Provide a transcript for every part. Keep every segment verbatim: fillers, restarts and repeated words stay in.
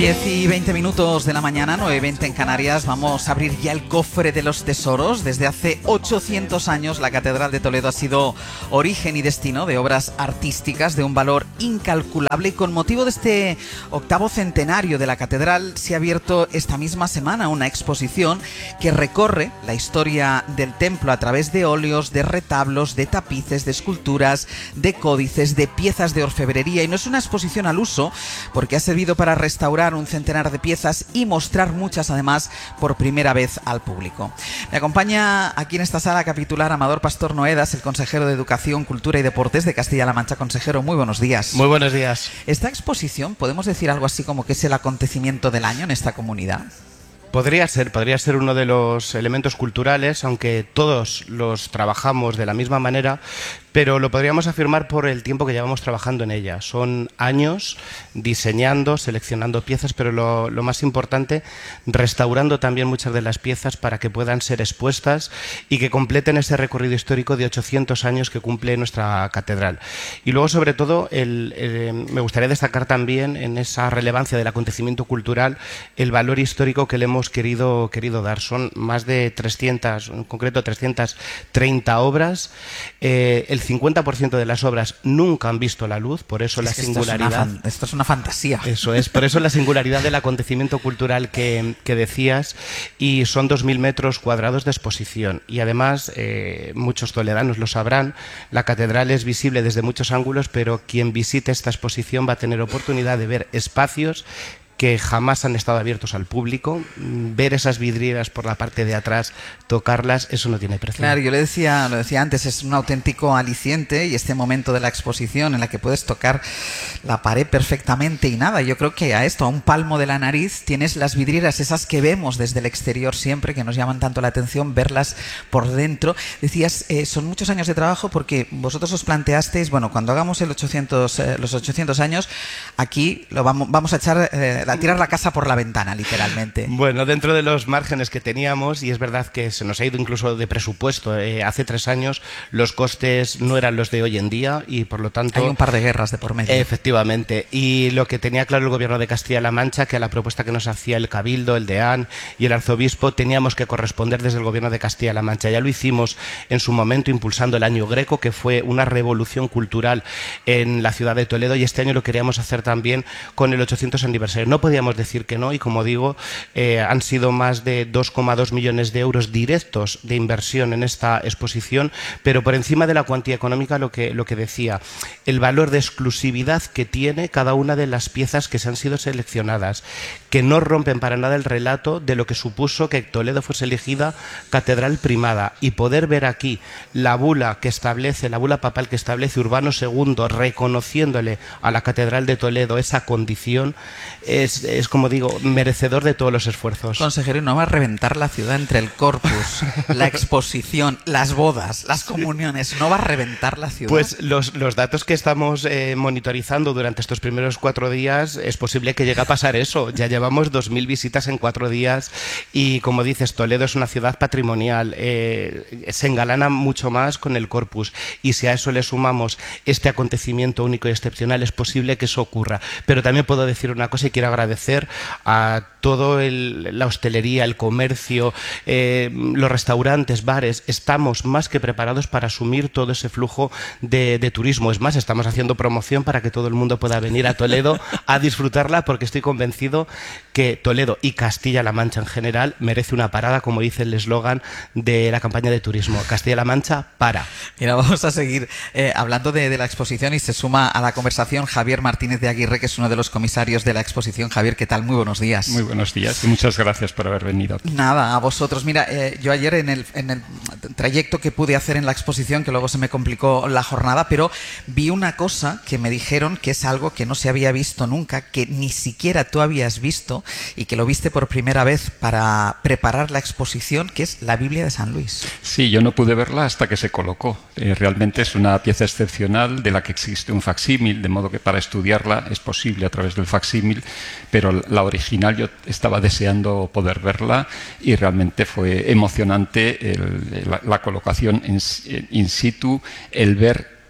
diez y veinte minutos de la mañana, nueve y veinte en Canarias. Vamos a abrir ya el cofre de los tesoros. Desde hace ochocientos años la Catedral de Toledo ha sido origen y destino de obras artísticas de un valor incalculable, y con motivo de este octavo centenario de la Catedral se ha abierto esta misma semana una exposición que recorre la historia del templo a través de óleos, de retablos, de tapices, de esculturas, de códices, de piezas de orfebrería. Y no es una exposición al uso, porque ha servido para restaurar un centenar de piezas y mostrar muchas además por primera vez al público. Me acompaña aquí en esta sala capitular Amador Pastor Noedas, el consejero de Educación, Cultura y Deportes de Castilla-La Mancha. Consejero, muy buenos días. Muy buenos días. Esta exposición, ¿podemos decir algo así como que es el acontecimiento del año en esta comunidad? Podría ser, podría ser uno de los elementos culturales, aunque todos los trabajamos de la misma manera, pero lo podríamos afirmar por el tiempo que llevamos trabajando en ella. Son años diseñando, seleccionando piezas, pero lo, lo más importante, restaurando también muchas de las piezas para que puedan ser expuestas y que completen ese recorrido histórico de ochocientos años que cumple nuestra catedral. Y luego, sobre todo, el, el, me gustaría destacar también en esa relevancia del acontecimiento cultural el valor histórico que le hemos querido, querido dar. Son más de trescientas, en concreto trescientas treinta obras. Eh, el cincuenta por ciento de las obras nunca han visto la luz, por eso es la singularidad. Esto es, una, esto es una fantasía. Eso es, por eso la singularidad del acontecimiento cultural que, que decías, y son dos mil metros cuadrados de exposición. Y además, eh, muchos toledanos lo sabrán, la catedral es visible desde muchos ángulos, pero quien visite esta exposición va a tener oportunidad de ver espacios que jamás han estado abiertos al público. Ver esas vidrieras por la parte de atrás, tocarlas, eso no tiene precio. Claro, yo le decía, lo decía antes, es un auténtico aliciente, y este momento de la exposición en la que puedes tocar la pared perfectamente y nada, yo creo que a esto, a un palmo de la nariz, tienes las vidrieras esas que vemos desde el exterior siempre, que nos llaman tanto la atención, verlas por dentro. Decías, eh, son muchos años de trabajo, porque vosotros os planteasteis, bueno, cuando hagamos el ochocientos, eh, los ochocientos años, aquí lo vamos, vamos a echar... Eh, a tirar la casa por la ventana, literalmente. Bueno, dentro de los márgenes que teníamos, y es verdad que se nos ha ido incluso de presupuesto, eh, hace tres años los costes no eran los de hoy en día, y por lo tanto... Hay un par de guerras de por medio. Efectivamente, y lo que tenía claro el gobierno de Castilla-La Mancha, que a la propuesta que nos hacía el Cabildo, el deán y el arzobispo, teníamos que corresponder desde el gobierno de Castilla-La Mancha. Ya lo hicimos en su momento impulsando el Año Greco, que fue una revolución cultural en la ciudad de Toledo, y este año lo queríamos hacer también con el ochocientos aniversario. No podíamos decir que no, y como digo, eh, han sido más de dos coma dos millones de euros directos de inversión en esta exposición, pero por encima de la cuantía económica, lo que, lo que decía, el valor de exclusividad que tiene cada una de las piezas que se han sido seleccionadas, que no rompen para nada el relato de lo que supuso que Toledo fuese elegida catedral primada, y poder ver aquí la bula que establece, la bula papal que establece Urbano segundo, reconociéndole a la catedral de Toledo esa condición, es, es como digo, merecedor de todos los esfuerzos. Consejero, ¿no va a reventar la ciudad entre el corpus, la exposición, las bodas, las comuniones? ¿No va a reventar la ciudad? Pues los, los datos que estamos eh, monitorizando durante estos primeros cuatro días, es posible que llegue a pasar eso. Ya llevamos dos mil visitas en cuatro días, y como dices, Toledo es una ciudad patrimonial, eh, se engalana mucho más con el corpus, y si a eso le sumamos este acontecimiento único y excepcional, es posible que eso ocurra. Pero también puedo decir una cosa, y quiero agradecer a todo el, la hostelería, el comercio, eh, los restaurantes, bares. Estamos más que preparados para asumir todo ese flujo de, de turismo. Es más, estamos haciendo promoción para que todo el mundo pueda venir a Toledo a disfrutarla, porque estoy convencido que Toledo y Castilla-La Mancha en general merece una parada, como dice el eslogan de la campaña de turismo: Castilla-La Mancha para. Mira, vamos a seguir eh, hablando de, de la exposición, y se suma a la conversación Javier Martínez de Aguirre, que es uno de los comisarios de la exposición. Javier, ¿qué tal? Muy buenos días. Muy buenos días y muchas gracias por haber venido. Nada, a vosotros. Mira, eh, yo ayer en el, en el trayecto que pude hacer en la exposición, que luego se me complicó la jornada, pero vi una cosa que me dijeron que es algo que no se había visto nunca, que ni siquiera tú habías visto, y que lo viste por primera vez para preparar la exposición, que es la Biblia de San Luis. Sí, yo no pude verla hasta que se colocó. Eh, realmente es una pieza excepcional de la que existe un facsímil, de modo que para estudiarla es posible a través del facsímil, pero la original yo estaba deseando poder verla, y realmente fue emocionante el, la, la colocación en, in situ, el ver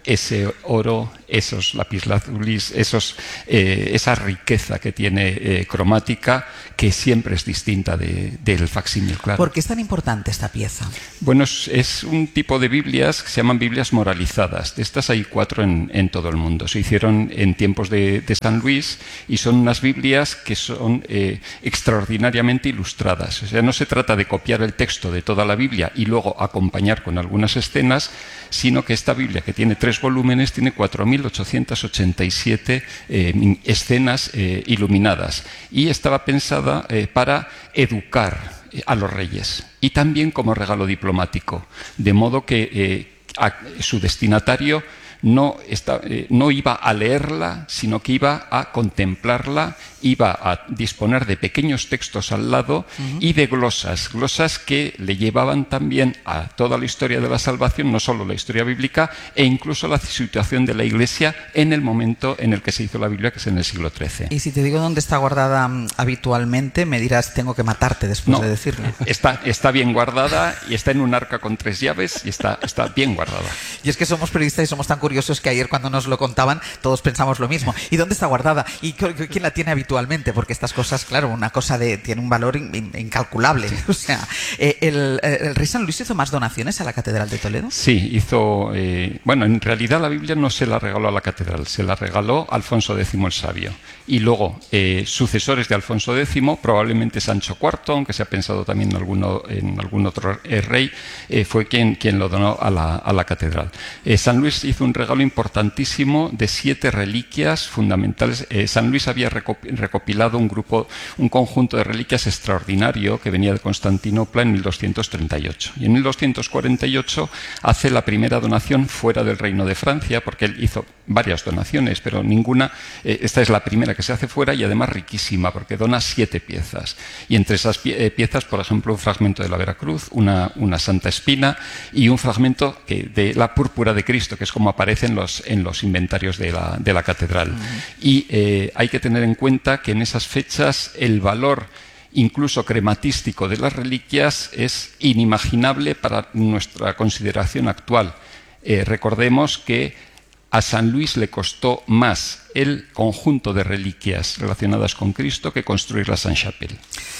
ese oro, esos lapislazulis, esos, eh, esa riqueza que tiene eh, cromática, que siempre es distinta de, del facsímil, claro. ¿Por qué es tan importante esta pieza? Bueno, es, es un tipo de Biblias que se llaman Biblias moralizadas. De estas hay cuatro en, en todo el mundo. Se hicieron en tiempos de, de San Luis y son unas Biblias que son eh, extraordinariamente ilustradas. O sea, no se trata de copiar el texto de toda la Biblia y luego acompañar con algunas escenas, sino que esta Biblia, que tiene tres volúmenes, tiene cuatro mil ochocientas ochenta y siete eh, escenas eh, iluminadas, y estaba pensada eh, para educar a los reyes y también como regalo diplomático, de modo que eh, a, su destinatario no, está, eh, no iba a leerla, sino que iba a contemplarla, iba a disponer de pequeños textos al lado uh-huh. y de glosas, glosas que le llevaban también a toda la historia de la salvación, no solo la historia bíblica, e incluso la situación de la Iglesia en el momento en el que se hizo la Biblia, que es en el siglo trece. Y si te digo dónde está guardada um, habitualmente, me dirás, tengo que matarte después no, de decirlo. Está, está bien guardada y está en un arca con tres llaves y está, está bien guardada. Y es que somos periodistas y somos tan curiosos que ayer cuando nos lo contaban todos pensamos lo mismo. ¿Y dónde está guardada? ¿Y quién la tiene habitualmente? Porque estas cosas, claro, una cosa de, tiene un valor in, in, incalculable. O sea, eh, el, el rey San Luis hizo más donaciones a la Catedral de Toledo. Sí, hizo... Eh, bueno, en realidad la Biblia no se la regaló a la catedral, se la regaló Alfonso décimo el Sabio. Y luego, eh, sucesores de Alfonso décimo, probablemente Sancho cuarto, aunque se ha pensado también en, alguno, en algún otro eh, rey, eh, fue quien, quien lo donó a la, a la catedral. Eh, San Luis hizo un regalo importantísimo de siete reliquias fundamentales. Eh, San Luis había recopilado un grupo, un conjunto de reliquias extraordinario que venía de Constantinopla en mil doscientos treinta y ocho. Y en mil doscientos cuarenta y ocho hace la primera donación fuera del Reino de Francia, porque él hizo varias donaciones, pero ninguna, eh, esta es la primera que se hace fuera y además riquísima, porque dona siete piezas. Y entre esas pie, eh, piezas, por ejemplo, un fragmento de la Veracruz, una, una Santa Espina y un fragmento que, de la Púrpura de Cristo, que es como aparece en los, en los inventarios de la, de la catedral. Uh-huh. Y eh, hay que tener en cuenta que en esas fechas el valor incluso crematístico de las reliquias es inimaginable para nuestra consideración actual. Eh, recordemos que a San Luis le costó más el conjunto de reliquias relacionadas con Cristo que construir la Sainte-Chapelle.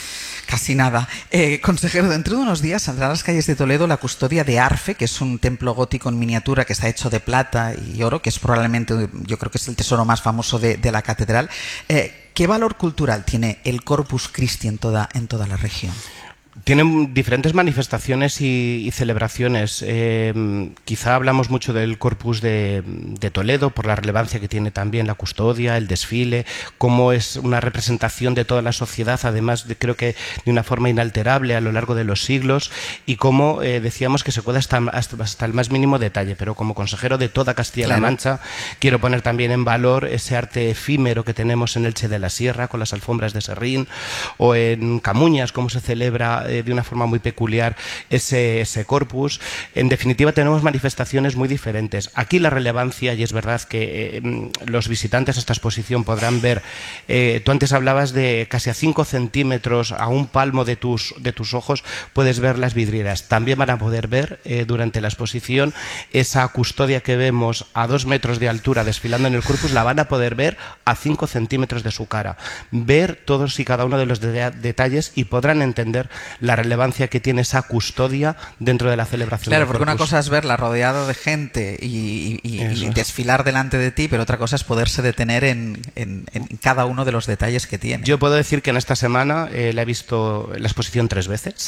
Casi nada. Eh, consejero, dentro de unos días saldrá a las calles de Toledo la custodia de Arfe, que es un templo gótico en miniatura que está hecho de plata y oro, que es probablemente, yo creo que es el tesoro más famoso de, de la catedral. Eh, ¿Qué valor cultural tiene el Corpus Christi en toda, en toda la región? Tienen diferentes manifestaciones y, y celebraciones. Eh, quizá hablamos mucho del Corpus de, de Toledo por la relevancia que tiene también la custodia, el desfile, cómo es una representación de toda la sociedad, además de, creo que de una forma inalterable a lo largo de los siglos, y cómo eh, decíamos que se puede hasta, hasta, hasta el más mínimo detalle. Pero como consejero de toda Castilla-La claro. Mancha, quiero poner también en valor ese arte efímero que tenemos en Elche de la Sierra, con las alfombras de Serrín, o en Camuñas, cómo se celebra de una forma muy peculiar ese, ese corpus. En definitiva, tenemos manifestaciones muy diferentes. Aquí la relevancia, y es verdad que eh, los visitantes a esta exposición podrán ver, eh, tú antes hablabas de casi a cinco centímetros, a un palmo de tus, de tus ojos, puedes ver las vidrieras. También van a poder ver eh, durante la exposición esa custodia que vemos a dos metros de altura desfilando en el corpus, la van a poder ver a cinco centímetros de su cara. Ver todos y cada uno de los de detalles y podrán entender la relevancia que tiene esa custodia dentro de la celebración. Claro, porque una cosa es verla rodeada de gente y, y, y desfilar delante de ti, pero otra cosa es poderse detener en, en, en cada uno de los detalles que tiene. Yo puedo decir que en esta semana eh, la he visto la exposición tres veces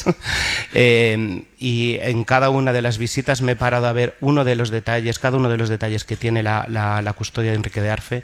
eh, y en cada una de las visitas me he parado a ver uno de los detalles, cada uno de los detalles que tiene la, la, la custodia de Enrique de Arfe,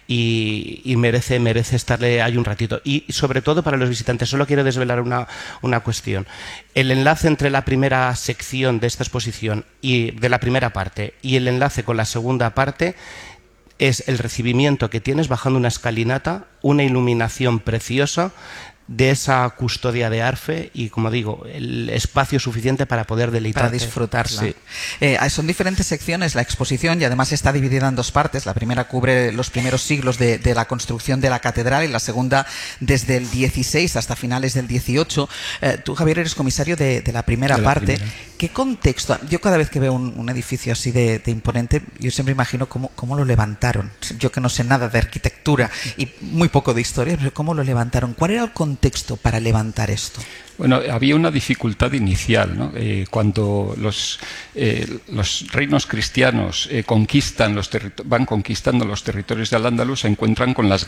y, y merece, merece estarle ahí un ratito. Y sobre todo para los visitantes, solo quiero desvelar una, una cuestión. El enlace entre la primera sección de esta exposición y de la primera parte y el enlace con la segunda parte es el recibimiento que tienes bajando una escalinata, una iluminación preciosa de esa custodia de Arfe y, como digo, el espacio suficiente para poder deleitar. Para disfrutarla. Sí. Eh, son diferentes secciones la exposición y además está dividida en dos partes. La primera cubre los primeros siglos de, de la construcción de la catedral y la segunda desde el dieciséis hasta finales del dieciocho. Eh, tú, Javier, eres comisario de, de la primera de la parte. Primera. ¿Qué contexto? Yo cada vez que veo un, un edificio así de, de imponente, yo siempre imagino cómo, cómo lo levantaron. Yo que no sé nada de arquitectura y muy poco de historia, pero ¿cómo lo levantaron? ¿Cuál era el contexto para levantar esto? Bueno, había una dificultad inicial, ¿no? Eh, cuando los, eh, los reinos cristianos eh, conquistan los van conquistando los territorios de Al-Ándalus, se encuentran con las